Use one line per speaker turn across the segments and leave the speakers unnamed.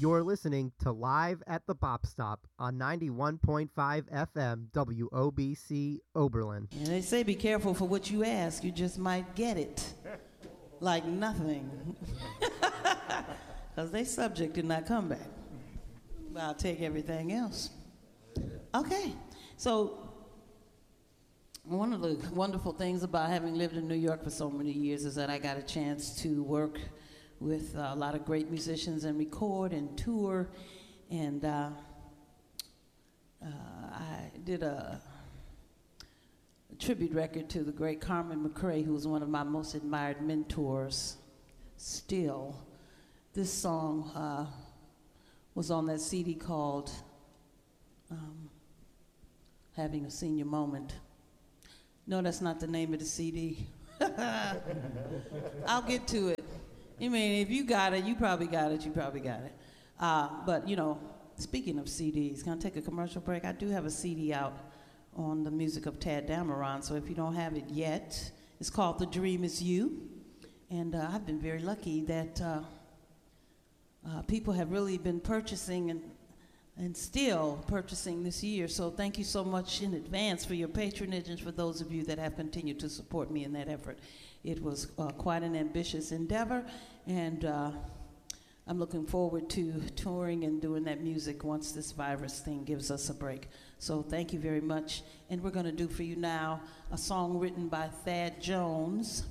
You're listening to Live at the Bop Stop on 91.5 FM WOBC Oberlin.
And they say be careful for what you ask. You just might get it like nothing. Because they subject did not come back. But I'll take everything else. Okay. So one of the wonderful things about having lived in New York for so many years is that I got a chance to work with a lot of great musicians and record and tour. And I did a tribute record to the great Carmen McRae, who was one of my most admired mentors still. This song was on that CD called Having a Senior Moment. No, that's not the name of the CD. I'll get to it. I mean, if you got it, you probably got it, but, you know, speaking of CDs, can I take a commercial break? I do have a CD out on the music of Tad Dameron, so if you don't have it yet, it's called The Dream Is You. And I've been very lucky that people have really been purchasing and still purchasing this year. So thank you so much in advance for your patronage and for those of you that have continued to support me in that effort. It was quite an ambitious endeavor, and I'm looking forward to touring and doing that music once this virus thing gives us a break. So thank you very much. And we're going to do for you now a song written by Thad Jones.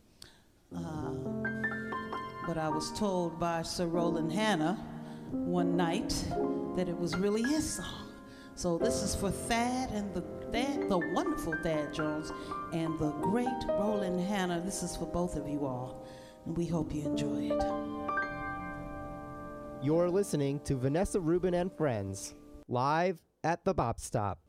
But I was told by Sir Roland Hanna one night that it was really his song. So this is for Thad and the wonderful Thad Jones and the great Roland Hanna. This is for both of you all, and we hope you enjoy it.
You're listening to Vanessa Rubin and Friends, live at the Bop Stop.